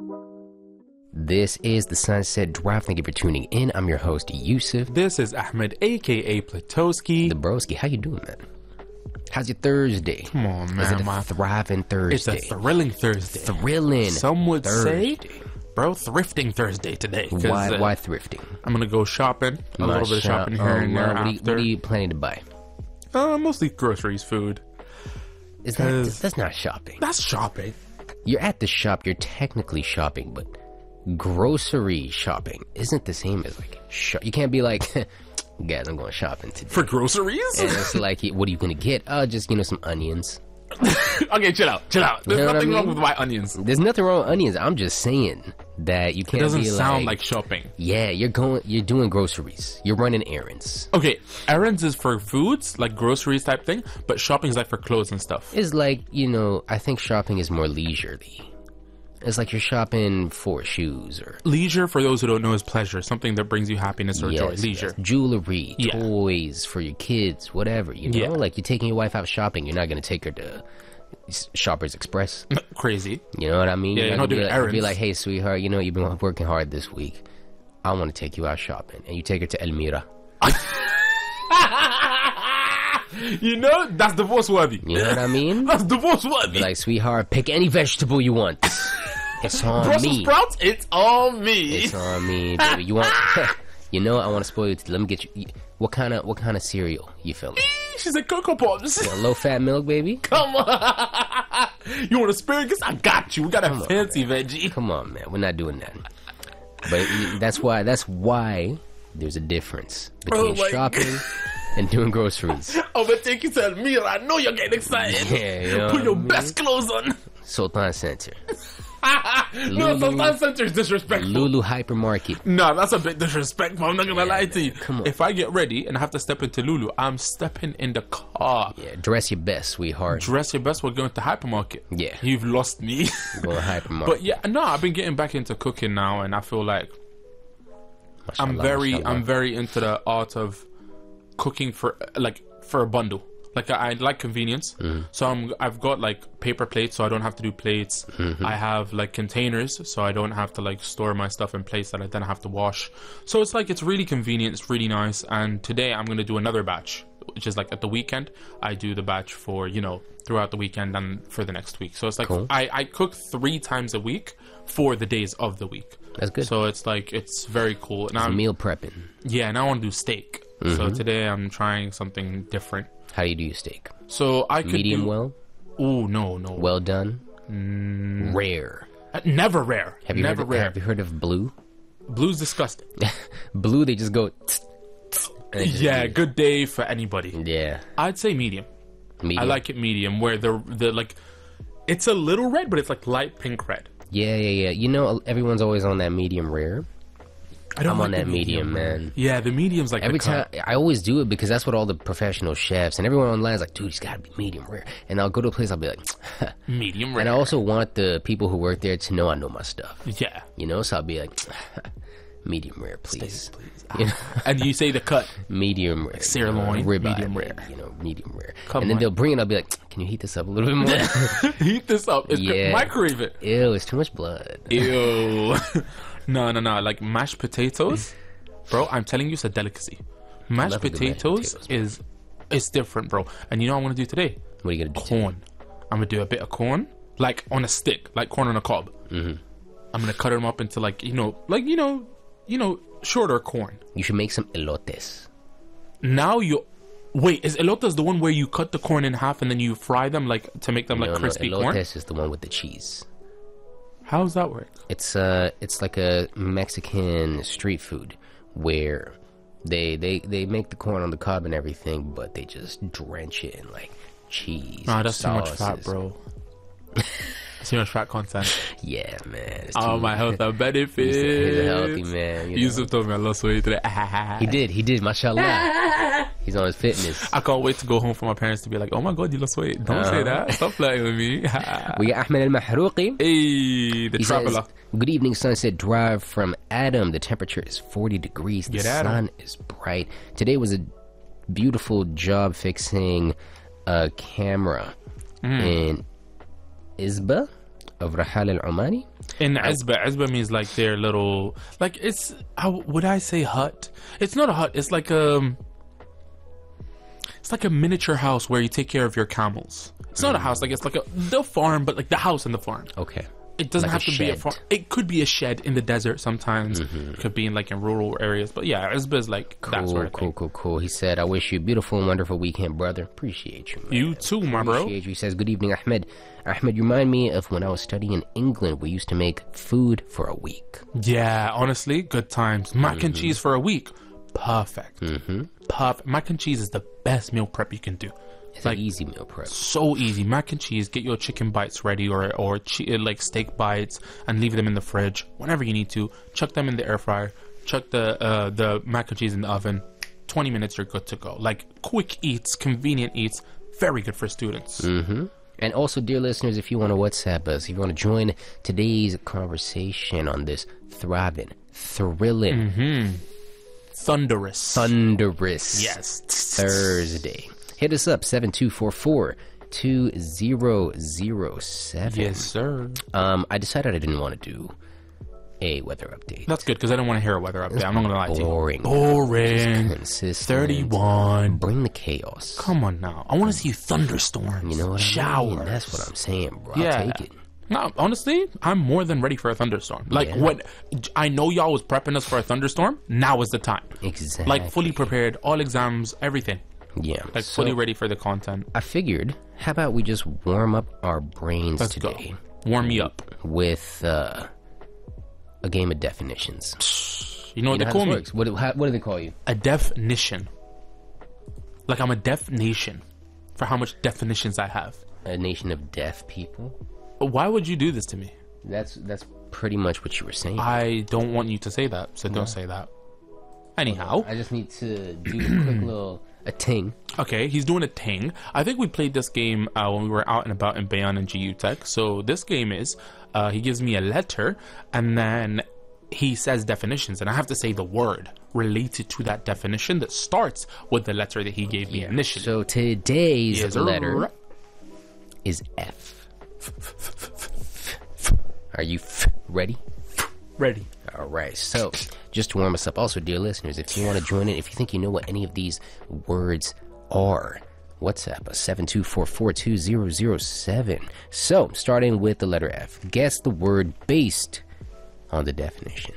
This is the Sunset Drive. Thank you for tuning in. I'm your host, Yusuf. This is Ahmed, aka Platowski. The broski. How you doing, man? How's your Thursday? Come on, man. Is it a thriving Thursday? It's a thrilling Thursday. Thrilling. Some would Thursday. say, bro, thrifting Thursday today. Why thrifting? I'm gonna go shopping. A little bit of shopping here and there after. What are you planning to buy? Mostly groceries, food. That's not shopping. That's shopping. You're at the shop. You're technically shopping, but grocery shopping isn't the same as like you can't be like, guys, I'm going shopping today for groceries. And it's like, what are you gonna get? Just some onions. Okay, chill out. There's nothing wrong with my onions. There's nothing wrong with onions. I'm just saying that you can't. It doesn't sound like shopping. Yeah, you're doing groceries. You're running errands. Okay, errands is for foods, like groceries type thing, but shopping is like for clothes and stuff. It's like, I think shopping is more leisurely. It's like you're shopping for shoes or... Leisure, for those who don't know, is pleasure. Something that brings you happiness or joy. Leisure. Yes. Jewelry, toys for your kids, whatever, Like, you're taking your wife out shopping. You're not going to take her to Shoppers Express. Crazy. You know what I mean? Yeah, you're not doing errands. Be like, hey, sweetheart, you've been working hard this week. I want to take you out shopping. And you take her to Elmira. That's divorce worthy. You know what I mean? That's divorce worthy. Be like, sweetheart, pick any vegetable you want. It's on Brussels me. Sprouts? It's on me. It's on me, baby. You want? I want to spoil you. Let me get you. What kind of cereal you feeling? She's a Cocoa Pops. Low fat milk, baby. Come on. You want asparagus? I got you. We got a fancy veggie. Come on, man. We're not doing that. But that's why there's a difference between shopping and doing groceries. I'm gonna take you to Elmira. I know you're getting excited. Yeah, put your best clothes on. Sultan Center. No, Sultan Center is disrespectful. Lulu Hypermarket. No, that's a bit disrespectful. I'm not gonna lie to you. Come on. If I get ready and I have to step into Lulu, I'm stepping in the car. Yeah, dress your best, sweetheart. Dress your best. We're going to hypermarket. Yeah, you've lost me. Going to hypermarket. But yeah, no, I've been getting back into cooking now, and I feel like I'm very into the art of cooking for a bundle. Like, I like convenience. So I've got like paper plates, so I don't have to do plates. I have like containers, so I don't have to like store my stuff in plates that I then have to wash. So it's really convenient. It's really nice. And today I'm going to do another batch, which is like at the weekend. I do the batch for, throughout the weekend and for the next week. So it's like, cool. I cook 3 times a week for the days of the week. That's good. So it's like, it's very cool. And I'm meal prepping. Yeah, and I want to do steak. So today I'm trying something different. How do you do your steak? So I could medium well. Oh no. Well done. Rare. Never rare. Have you heard of blue? Blue's disgusting. Blue, they just go. Yeah, good day for anybody. Yeah. I'd say medium. I like it medium, where the like, it's a little red, but it's like light pink red. Yeah. Everyone's always on that medium rare. I'm on that medium, man. Yeah, the medium's like every time. I always do it because that's what all the professional chefs and everyone online is like, dude, it's gotta be medium rare. And I'll go to a place, I'll be like, medium rare. And I also want the people who work there to know I know my stuff. Yeah. So I'll be like, medium rare, please. And you say the cut. Medium rare. Like sirloin. Ribeye, medium rare. Medium rare. And then they'll bring it, I'll be like, can you heat this up a little bit more? Heat this up. Microwave it. Ew, it's too much blood. Ew. No. Like mashed potatoes, bro, I'm telling you, it's a delicacy. Mashed potatoes is different, bro. And you know what I'm gonna do today? What are you gonna do? Corn. I'm gonna do a bit of corn, like on a stick, like corn on a cob. I'm gonna cut them up into shorter corn. You should make some elotes. Now wait, is elotes the one where you cut the corn in half and then you fry them to make them crispy corn? Elotes is the one with the cheese. How does that work? It's like a Mexican street food where they make the corn on the cob and everything, but they just drench it in like cheese. Nah, that's sauces. Too much fat, bro. Too much fat content. Yeah, man. My health and benefits. He's a healthy man. Yusuf told me I lost weight today. He did, mashallah. He's on his fitness. I can't wait to go home for my parents to be like, oh my god, you lost weight. Don't say that. Stop flirting with me. We got Ahmed Al-Mahrouqi. Hey, the traveler. Good evening, Sunset Drive from Adam. The temperature is 40 degrees. The sun is bright. Today was a beautiful job fixing a camera in Isba. of Rahal al-Omani. In Azba means like their little, like, it's, how would I say hut? It's not a hut. It's like a miniature house where you take care of your camels. It's not a house. Like, it's like the farm, but like the house in the farm. Okay. It doesn't Like have to be a farm. It could be a shed in the desert sometimes. It could be in like in rural areas. But yeah, Azba is like that sort of thing. Cool. He said, I wish you a beautiful and wonderful weekend, brother. Appreciate you, man. You too, my bro. Appreciate you. He says, good evening, Ahmed. Ahmed, you remind me of when I was studying in England. We used to make food for a week. Yeah, honestly, good times. Mac and cheese for a week. Perfect. Perfect. Mac and cheese is the best meal prep you can do. It's like, an easy meal prep. So easy. Mac and cheese. Get your chicken bites ready, or like steak bites, and leave them in the fridge whenever you need to. Chuck them in the air fryer. Chuck the mac and cheese in the oven. 20 minutes, you're good to go. Like quick eats, convenient eats. Very good for students. And also, dear listeners, if you want to WhatsApp us, if you want to join today's conversation on this thriving, thrilling, thunderous, yes, Thursday, hit us up, 7244-2007. Yes, sir. I decided I didn't want to do a weather update. That's good, because I don't want to hear a weather update. I'm not going to lie to you. Boring. Consistent. 31. Bring the chaos. Come on now. I want to see thunderstorms. You know what Showers. I mean? That's what I'm saying, bro. Yeah. I'll take it. No, honestly, I'm more than ready for a thunderstorm. Like, when I know y'all was prepping us for a thunderstorm, now is the time. Exactly. Like, fully prepared, all exams, everything. Yeah. Like, fully ready for the content. I figured, how about we just warm up our brains today? Go. Warm me up. With a game of definitions. You know what they call me? What do they call you? A definition. Like, I'm a deaf nation for how much definitions I have. A nation of deaf people? Why would you do this to me? That's pretty much what you were saying. I don't want you to say that, so don't say that. Anyhow. I just need to do a quick little... a ting. Okay, he's doing a ting. I think we played this game when we were out and about in Bayan and GU Tech. So this game is, he gives me a letter, and then he says definitions, and I have to say the word related to that definition that starts with the letter that he gave me initially. So today's letter is F. Are you ready? Ready. All right. So, just to warm us up, also, dear listeners, if you want to join in, if you think you know what any of these words are, WhatsApp us 7244-2007. So, starting with the letter F, guess the word based on the definition.